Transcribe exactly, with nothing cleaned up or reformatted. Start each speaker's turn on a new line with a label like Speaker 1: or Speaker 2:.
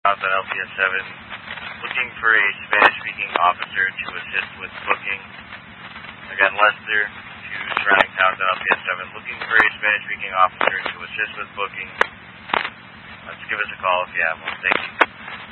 Speaker 1: South on L P S seven, looking for a Spanish-speaking officer to assist with booking. Again, Lester to surrounding towns on L P S seven, looking for a Spanish-speaking officer to assist with booking. Let's give us a call if you have one. Thank you.